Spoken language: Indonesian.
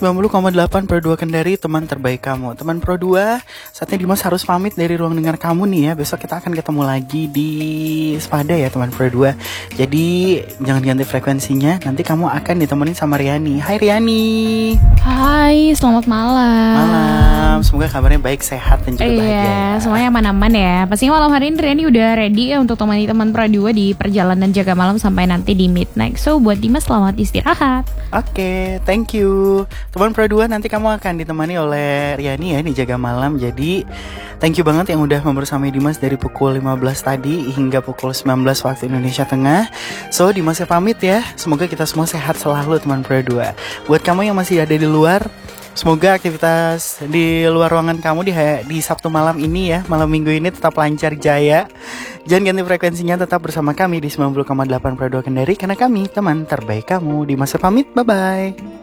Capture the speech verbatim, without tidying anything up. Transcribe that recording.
sembilan puluh koma delapan Pro dua Kendari, teman terbaik kamu. Teman Pro dua, saatnya Dimas harus pamit dari ruang dengar kamu nih ya. Besok kita akan ketemu lagi di Spada ya teman Pro dua. Jadi jangan ganti frekuensinya, nanti kamu akan ditemenin sama Riani. Hai Riani. Hai, selamat malam. Malam, semoga kabarnya baik, sehat dan juga iya, bahagia. Iya, semuanya aman-aman ya. Pastinya malam hari ini Riani udah ready ya untuk temani teman Pro dua di perjalanan jaga malam sampai nanti di midnight. So buat Dimas selamat istirahat. Oke, okay, thank you. Teman Pro dua, nanti kamu akan ditemani oleh Riani ya di jaga malam. Jadi thank you banget yang udah membersamai Dimas dari pukul lima belas tadi hingga pukul sembilan belas waktu Indonesia Tengah. So Dimas ya pamit ya. Semoga kita semua sehat selalu teman Pro dua. Buat kamu yang masih ada di luar, semoga aktivitas di luar ruangan kamu di, di Sabtu malam ini ya, malam minggu ini tetap lancar jaya. Jangan ganti frekuensinya, tetap bersama kami di sembilan puluh koma delapan Pro dua Kendari, karena kami teman terbaik kamu. Di masa pamit, bye-bye.